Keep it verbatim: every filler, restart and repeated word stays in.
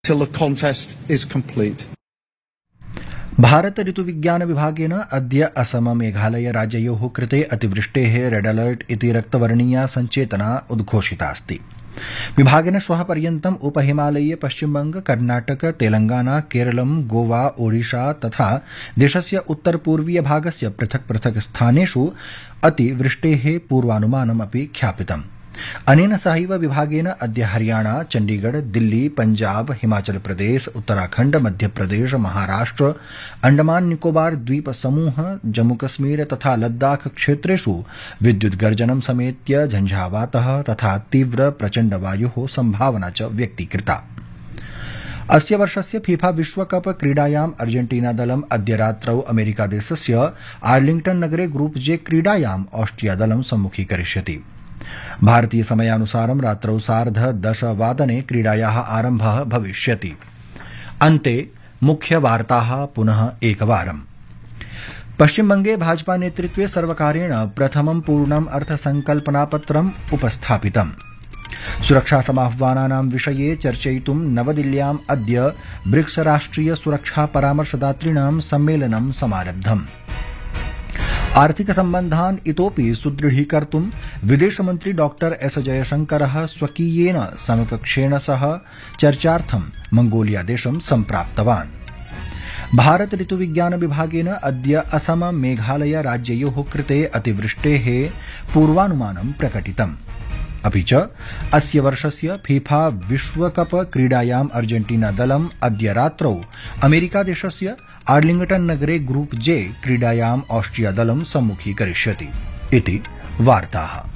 till the contest is complete. Bharata ऋतुविज्ञान विभागेन अद्य असम मेघालय राज्ययोः कृते अतिवृष्टेः रेड अलर्ट इति रक्तवर्णीया सञ्चेतना उद्घोषितास्ति। विभागेन श्वः पर्यन्तम् उपहिमालयीय पश्चिमबंग, कर्णाटक, तेलंगाना, केरलम, गोवा, ओडिशा तथा देशस्य उत्तरपूर्वीय भागस्य पृथक् पृथक् स्थानेषु अतिवृष्टेः पूर्वानुमानमपि ख्यापितम्। अनेन सहैव विभागेन अद्य हरियाणा, चण्डीगढ़, दिल्ली, पंजाब, हिमाचल प्रदेश, उत्तराखण्ड, मध्यप्रदेश, महाराष्ट्र, अंडमान निकोबार द्वीप समूह, जम्मूकश्मीर तथा लद्दाख क्षेत्रेषु विद्युत् गर्जनं समेत्य झंझावातः तथा तीव्र प्रचण्ड वायोः संभावना च व्यक्तीकृता। अस्य वर्षस्य फीफा विश्वकप क्रीडायाम् अर्जेंटीना दलम् अद्य रात्रौ अमेरिकादेशस्य आर्लिंग्टन नगरे ग्रुप जे क्रीडायाम् ऑस्ट्रिया दलं सम्मुखीकरिष्यति। भारतीय समयानुसारं रात्रौ सार्ध दशवादने क्रीडायाः आरम्भः भविष्यति। अन्ते मुख्यवार्ताः पुनः एकवारम्। पश्चिमबंगे भाजपा नेतृत्वे सर्वकारेण प्रथमं पूर्णम् अर्थसंकल्पनापत्रम् उपस्थापितम्। सुरक्षासमाह्वानानां विषये चर्चयितुं नवदिल्ल्याम् अद्य ब्रिक्स राष्ट्रिय सुरक्षा परामर्शदातॄणां सम्मेलनं समारब्धम्। आर्थिक सम्बन्धान् इतोपि सुदृढीकर्तुं विदेशमन्त्री डॉक्टर एस जयशंकरः स्वकीयेन समकक्षेण सह चर्चार्थं मंगोलिया देशं सम्प्राप्तवान्। भारत ऋतुविज्ञान विभागेन अद्य असम मेघालय राज्ययोः कृते अतिवृष्टेः पूर्वानुमानं प्रकटितम्। अपि च अस्य वर्षस्य फीफा विश्वकप क्रीडायाम् अर्जेंटीना दलम् अद्य रात्रौ अमेरिकादेशस्य आर्लिंगटन नगरे ग्रुप जे क्रीडायाम् ऑस्ट्रिया दलं सम्मुखीकरिष्यति इति वार्ताः।